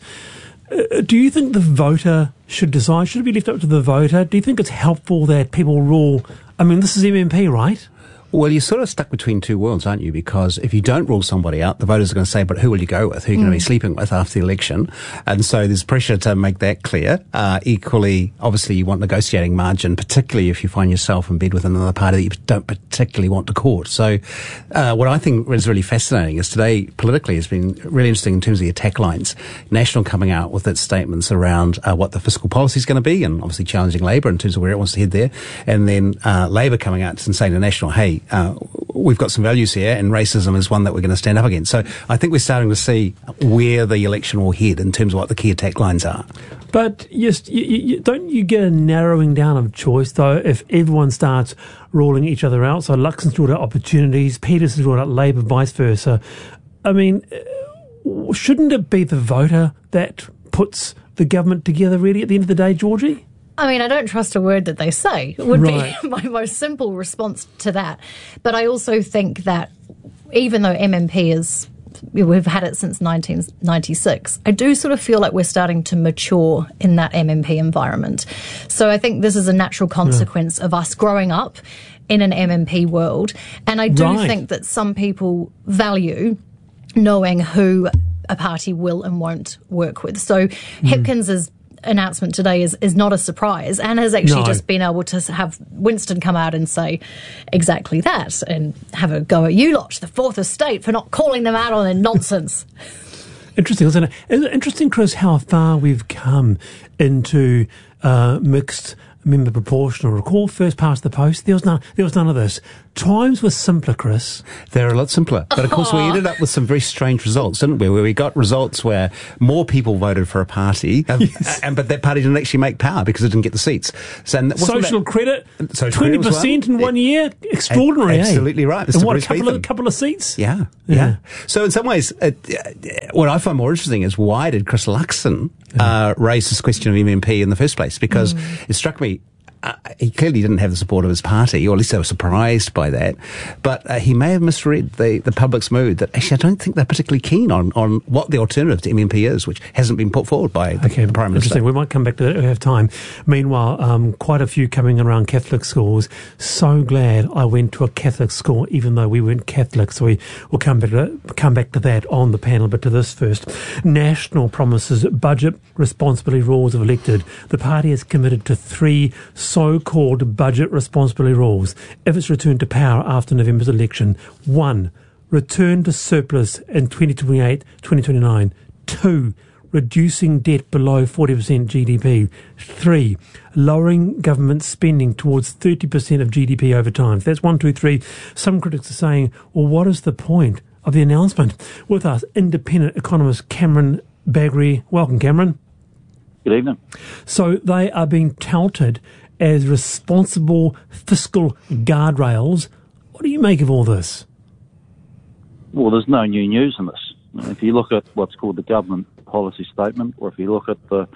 voter should decide? Should it be left up to the voter? Do you think it's helpful that people rule? I mean, this is MMP, right? Well, you're sort of stuck between two worlds, aren't you? Because if you don't rule somebody out, the voters are going to say, but who will you go with? Who are you going to be sleeping with after the election? And so there's pressure to make that clear. Equally, obviously, you want negotiating margin, particularly if you find yourself in bed with another party that you don't particularly want to court. So what I think is really fascinating is today, politically, has been really interesting in terms of the attack lines. National coming out with its statements around what the fiscal policy is going to be, and obviously challenging Labour in terms of where it wants to head there. And then Labour coming out and saying to National, hey, we've got some values here, and racism is one that we're going to stand up against. So I think we're starting to see where the election will head in terms of what the key attack lines are. But yes, don't you get a narrowing down of choice, though, if everyone starts ruling each other out? So Luxon's ruled out opportunities, Peters has ruled out Labour, vice versa. I mean, shouldn't it be the voter that puts the government together, really, at the end of the day, Georgie? I mean, I don't trust a word that they say, would be my most simple response to that. But I also think that even though MMP is, we've had it since 1996, I do sort of feel like we're starting to mature in that MMP environment. So I think this is a natural consequence of us growing up in an MMP world. And I do think that some people value knowing who a party will and won't work with. So Hipkins's announcement today is not a surprise, and has actually just been able to have Winston come out and say exactly that and have a go at you lot, the Fourth Estate, for not calling them out on their nonsense. Interesting, isn't it? Is it interesting, Chris, how far we've come into mixed member proportional? Recall first past the post, there was none of this. Times were simpler, Chris. They're a lot simpler. But of course we ended up with some very strange results, didn't we? Where we got results where more people voted for a party, but that party didn't actually make power because it didn't get the seats. So social credit, 20% in 1 year, extraordinary. Absolutely right. And what, a couple of seats? Yeah. So in some ways, what I find more interesting is why did Chris Luxon raise this question of MMP in the first place? Because it struck me, he clearly didn't have the support of his party, or at least they were surprised by that. But he may have misread the public's mood that actually I don't think they're particularly keen on what the alternative to MMP is, which hasn't been put forward by the Prime Minister. Interesting. We might come back to that if we have time. Meanwhile, quite a few coming around Catholic schools. So glad I went to a Catholic school, even though we weren't Catholic. So we will come back to that on the panel. But to this first, National promises budget responsibility rules if elected. The party is committed to 3 so-called budget responsibility rules if it's returned to power after November's election. 1, return to surplus in 2028-2029. 2, reducing debt below 40% GDP. 3, lowering government spending towards 30% of GDP over time. So that's 1, 2, 3. Some critics are saying, well, what is the point of the announcement? With us, independent economist Cameron Bagrie. Welcome, Cameron. Good evening. So they are being touted as responsible fiscal guardrails. What do you make of all this? Well, there's no new news in this. If you look at what's called the government policy statement, or if you look at the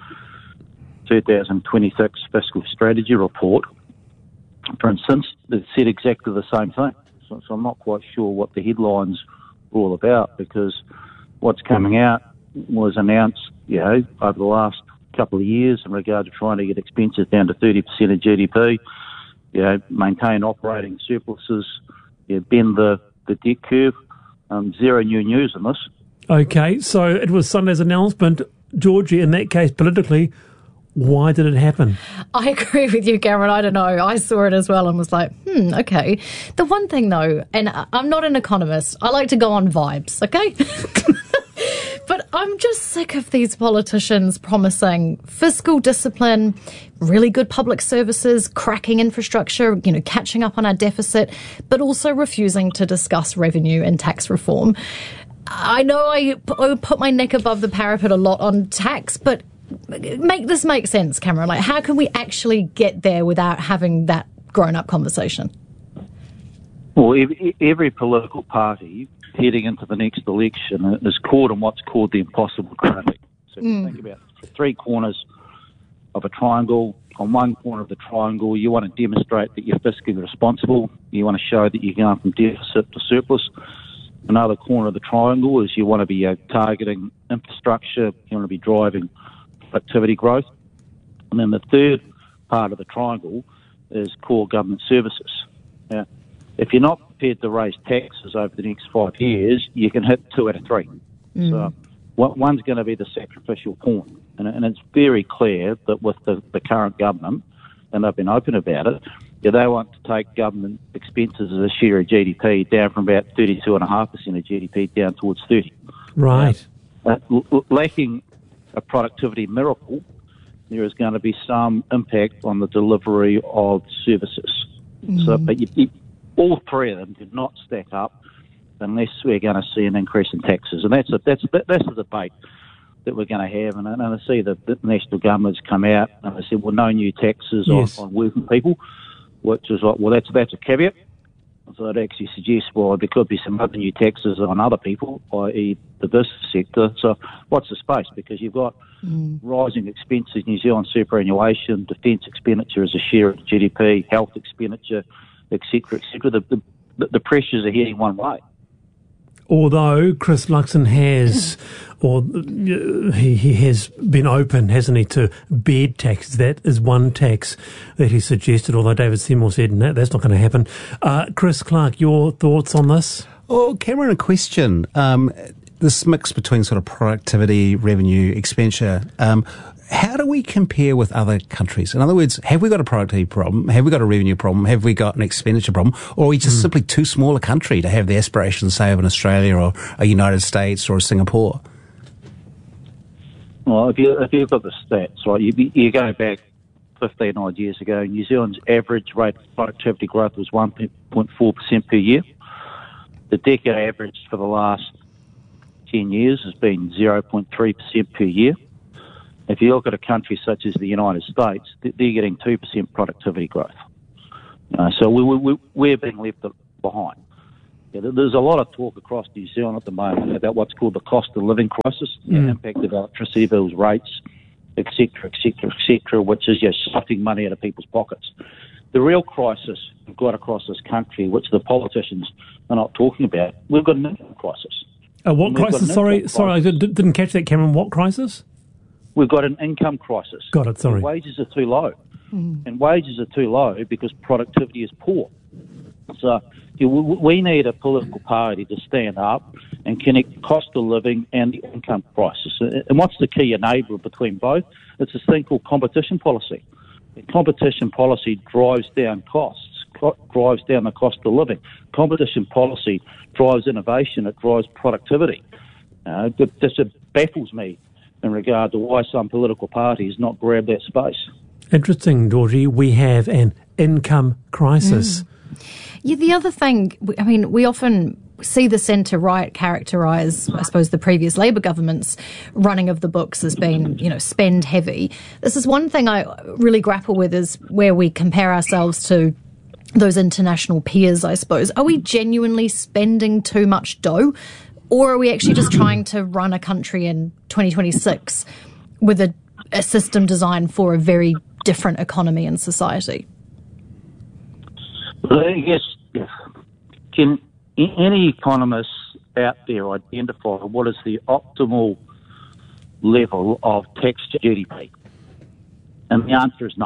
2026 fiscal strategy report, for instance, it said exactly the same thing. So I'm not quite sure what the headlines were all about, because what's coming out was announced, over the last couple of years in regard to trying to get expenses down to 30% of GDP, maintain operating surpluses, bend the debt curve. Zero new news in this. Okay, so it was Sunday's announcement. Georgie, in that case, politically, why did it happen? I agree with you, Cameron. I don't know. I saw it as well and was like, okay. The one thing, though, and I'm not an economist, I like to go on vibes, okay? But I'm just sick of these politicians promising fiscal discipline, really good public services, cracking infrastructure, catching up on our deficit, but also refusing to discuss revenue and tax reform. I know I put my neck above the parapet a lot on tax, but make this make sense, Cameron. Like, how can we actually get there without having that grown-up conversation? Well, every political party heading into the next election is caught in what's called the impossible quadrant. So if you think about 3 corners of a triangle, on one corner of the triangle, you want to demonstrate that you're fiscally responsible. You want to show that you're going from deficit to surplus. Another corner of the triangle is you want to be targeting infrastructure. You want to be driving productivity growth. And then the third part of the triangle is core government services. Now, if you're not prepared to raise taxes over the next 5 years, you can hit 2 out of 3. So one's going to be the sacrificial pawn. And it's very clear that with the current government, and they've been open about it, they want to take government expenses as a share of GDP down from about 32.5% of GDP down towards 30%. Right. Lacking a productivity miracle, there is going to be some impact on the delivery of services. So, but all 3 of them do not stack up unless we're going to see an increase in taxes, and that's the debate that we're going to have. And I see that the national government's come out and they said, well, no new taxes on working people, which is like, well, that's a caveat. So it actually suggests, well, there could be some other new taxes on other people, i.e. the business sector. So what's the space? Because you've got rising expenses, New Zealand superannuation, defence expenditure as a share of GDP, health expenditure, etc., etc. The pressures are heading one way. Although Chris Luxon has, he has been open, hasn't he, to bed tax. That is one tax that he suggested, although David Seymour said, no, that's not going to happen. Chris Clark, your thoughts on this? Oh, Cameron, a question. This mix between sort of productivity, revenue, expenditure, how do we compare with other countries? In other words, have we got a productivity problem? Have we got a revenue problem? Have we got an expenditure problem? Or are we just simply too small a country to have the aspirations, say, of an Australia or a United States or a Singapore? Well, if you've got the stats, right, you go back 15 odd years ago, New Zealand's average rate of productivity growth was 1.4% per year. The decade average for the last 10 years has been 0.3% per year. If you look at a country such as the United States, they're getting 2% productivity growth. So we're being left behind. There's a lot of talk across New Zealand at the moment about what's called the cost of living crisis, the impact of electricity bills, rates, etc., which is just sucking money out of people's pockets. The real crisis we've got across this country, which the politicians are not talking about, we've got an income crisis. What crisis? Sorry, I didn't catch that, Cameron. What crisis? We've got an income crisis. Got it, sorry. And wages are too low. And wages are too low because productivity is poor. So we need a political party to stand up and connect cost of living and the income crisis. And what's the key enabler between both? It's this thing called competition policy. And competition policy drives down costs, drives down the cost of living. Competition policy drives innovation, it drives productivity. This baffles me in regard to why some political parties not grab that space. Interesting, Georgie. We have an income crisis. Yeah, the other thing, I mean, we often see the centre-right characterise, I suppose, the previous Labour government's running of the books as being, spend heavy. This is one thing I really grapple with, is where we compare ourselves to those international peers, I suppose. Are we genuinely spending too much dough? Or are we actually just trying to run a country in 2026 with a system designed for a very different economy and society? Well, I guess, can any economists out there identify what is the optimal level of tax to GDP? And the answer is no.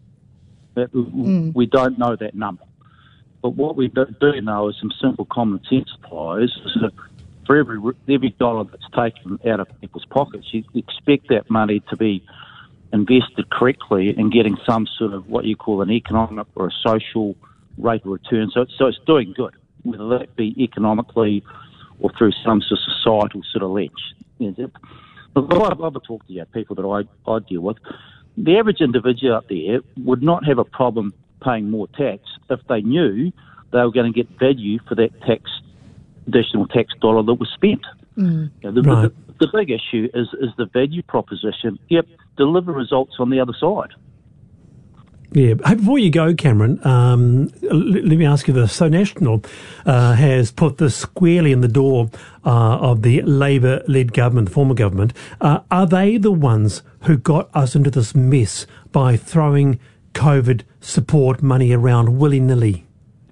We don't know that number. But what we do know is some simple common sense applies. Is that for every dollar that's taken out of people's pockets, you expect that money to be invested correctly and getting some sort of what you call an economic or a social rate of return. So it's doing good, whether that be economically or through some sort of societal sort of lens. But I've talked to people that I deal with. The average individual out there would not have a problem paying more tax if they knew they were going to get value for that additional tax dollar that was spent. The big issue is the value proposition. Yep, deliver results on the other side. Yeah. Before you go, Cameron, let me ask you this. So National has put this squarely in the door of the Labour-led government, the former government. Are they the ones who got us into this mess by throwing COVID support money around willy-nilly?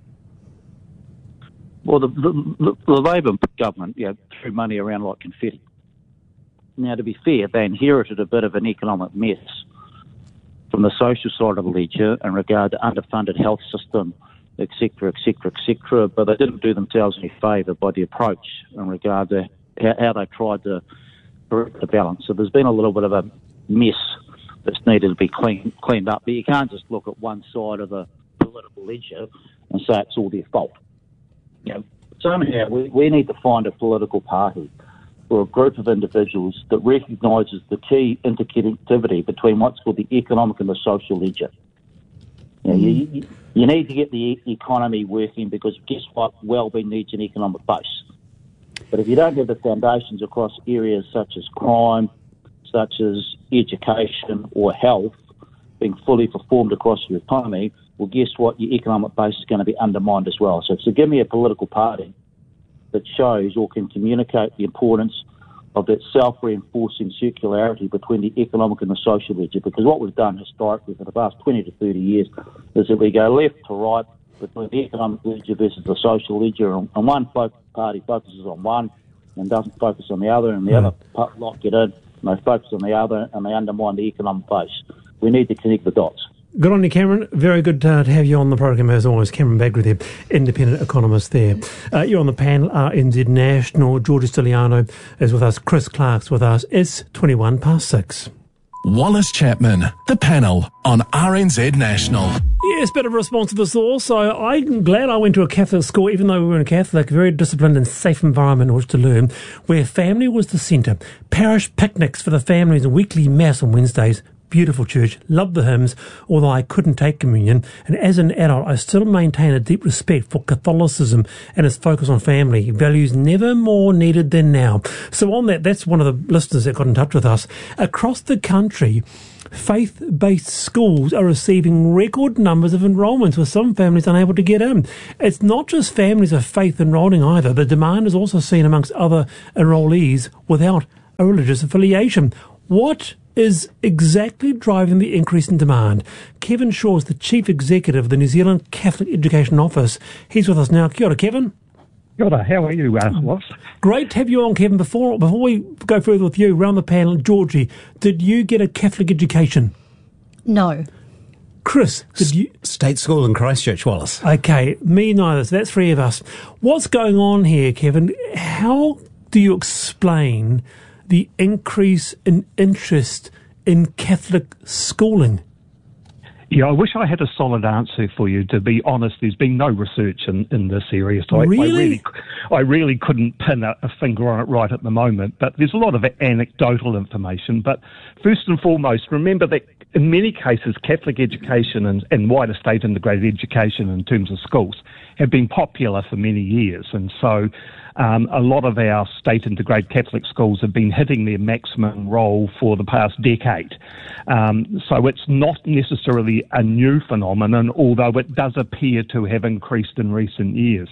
Well, the Labour government threw money around like confetti. Now, to be fair, they inherited a bit of an economic mess from the social side of the ledger in regard to underfunded health system, etc., but they didn't do themselves any favour by the approach in regard to how they tried to correct the balance. So there's been a little bit of a mess that's needed to be cleaned up, but you can't just look at one side of the political ledger and say it's all their fault. Somehow we need to find a political party or a group of individuals that recognises the key interconnectivity between what's called the economic and the social ledger. You need to get the economy working because guess what? Wellbeing needs an economic base. But if you don't have the foundations across areas such as crime, such as education or health being fully performed across your economy, well, guess what? Your economic base is going to be undermined as well. So give me a political party that shows or can communicate the importance of that self-reinforcing circularity between the economic and the social ledger, because what we've done historically for the past 20 to 30 years is that we go left to right between the economic ledger versus the social ledger, and one party focuses on one and doesn't focus on the other, and the other lot get in and they focus on the other and they undermine the economic base. We need to connect the dots. Good on you, Cameron. Very good to have you on the program as always. Cameron Bagri there, independent economist there. You're on the panel, RNZ National. Georgia Stiliano is with us. Chris Clark's with us. It's 21 past 6. Wallace Chapman, the panel on RNZ National. Yes, bit of a response to this also. I'm glad I went to a Catholic school, even though we were in a Catholic, very disciplined and safe environment in which to learn, where family was the centre. Parish picnics for the families and weekly mass on Wednesdays. Beautiful church, loved the hymns, although I couldn't take communion. And as an adult, I still maintain a deep respect for Catholicism and its focus on family. Values never more needed than now. So on that, that's one of the listeners that got in touch with us. Across the country, faith-based schools are receiving record numbers of enrolments, with some families unable to get in. It's not just families of faith enrolling either. The demand is also seen amongst other enrollees without a religious affiliation. What is exactly driving the increase in demand? Kevin Shaw is the Chief Executive of the New Zealand Catholic Education Office. He's with us now. Kia ora, Kevin. Kia ora. How are you, Ross? Great to have you on, Kevin. Before we go further with you, around the panel, Georgie, did you get a Catholic education? No. Chris, did you? State school in Christchurch, Wallace. Okay, me neither. So that's three of us. What's going on here, Kevin? How do you explain the increase in interest in Catholic schooling? Yeah, I wish I had a solid answer for you. To be honest, there's been no research in this area, so really? I really couldn't pin a finger on it right at the moment. But there's a lot of anecdotal information. But first and foremost, remember that in many cases, Catholic education and wider state integrated education in terms of schools have been popular for many years, and so a lot of our state-integrated Catholic schools have been hitting their maximum role for the past decade. So it's not necessarily a new phenomenon, although it does appear to have increased in recent years.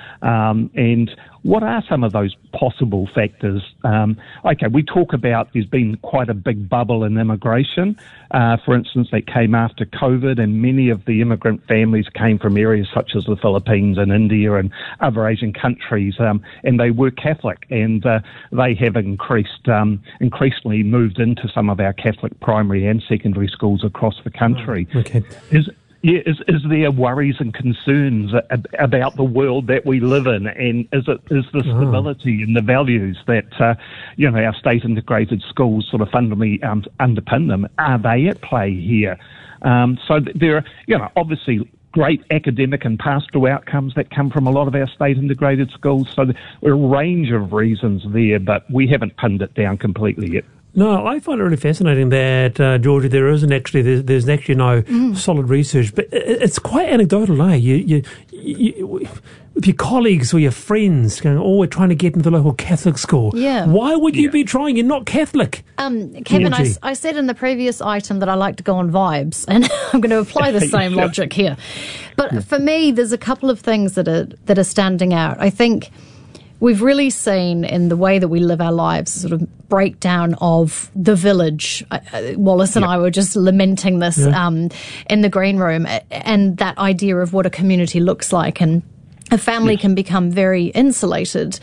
And what are some of those possible factors? Okay, we talk about there's been quite a big bubble in immigration, for instance, that came after COVID, and many of the immigrant families came from areas such as the Philippines and India and other Asian countries, and they were Catholic, and they have increasingly moved into some of our Catholic primary and secondary schools across the country. Okay. Is there worries and concerns about the world that we live in, and is the stability and the values that our state integrated schools sort of fundamentally underpin them? Are they at play here? So there are obviously great academic and pastoral outcomes that come from a lot of our state integrated schools. So there are a range of reasons there, but we haven't pinned it down completely yet. No, I find it really fascinating that, Georgie, there's actually no solid research, but it's quite anecdotal, eh? You with your colleagues or your friends going, we're trying to get into the local Catholic school. Yeah. Why would you be trying? You're not Catholic. Kevin, I said in the previous item that I like to go on vibes, and I'm going to apply the same logic here. But for me, there's a couple of things that are standing out. I think we've really seen in the way that we live our lives sort of breakdown of the village. Wallace and I were just lamenting this in the green room, and that idea of what a community looks like, and a family can become very insulated.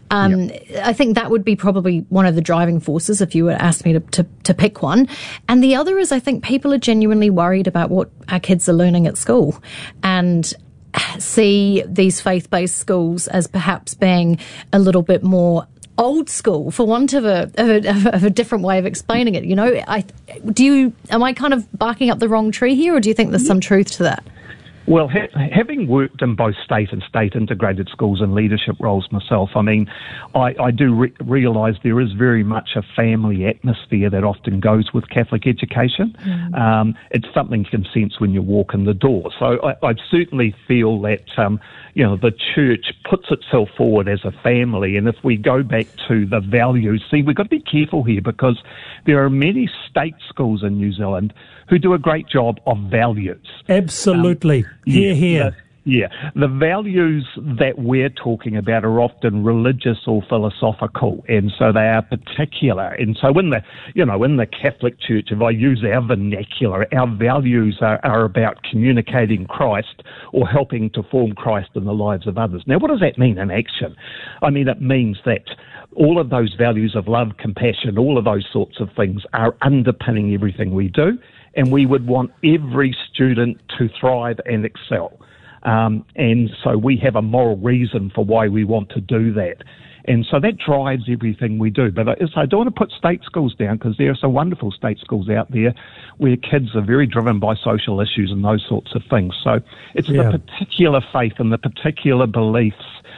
I think that would be probably one of the driving forces if you were to ask me to pick one. And the other is I think people are genuinely worried about what our kids are learning at school, and see these faith-based schools as perhaps being a little bit more old school, for want of a different way of explaining it. You know, am I kind of barking up the wrong tree here, or do you think there's some truth to that? Well, having worked in both state and state integrated schools and leadership roles myself, I mean, I do realise there is very much a family atmosphere that often goes with Catholic education. It's something you can sense when you walk in the door. So I certainly feel that, the church puts itself forward as a family. And if we go back to the values, see, we've got to be careful here because there are many state schools in New Zealand who do a great job of values. Absolutely. Here. The values that we're talking about are often religious or philosophical, and so they are particular. And so in the Catholic Church, if I use our vernacular, our values are about communicating Christ or helping to form Christ in the lives of others. Now, what does that mean in action? I mean, it means that all of those values of love, compassion, all of those sorts of things are underpinning everything we do, and we would want every student to thrive and excel. And so we have a moral reason for why we want to do that. And so that drives everything we do. But I don't want to put state schools down because there are some wonderful state schools out there where kids are very driven by social issues and those sorts of things. So it's the particular faith and the particular beliefs,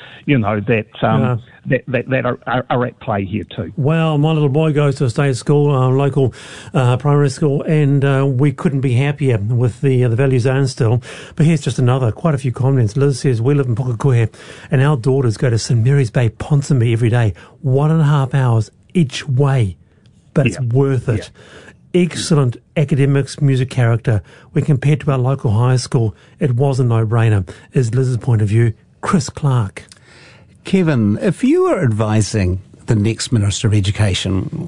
that are at play here too. Well, my little boy goes to a state school, local primary school, and we couldn't be happier with the values they instill. But here's just quite a few comments. Liz says, we live in Pukekohe, and our daughters go to St Mary's Bay Ponsonby every day, 1.5 hours each way, but it's worth it. Excellent academics, music character. When compared to our local high school, it was a no-brainer, is Liz's point of view. Chris Clark. Kevin, if you were advising the next Minister of Education,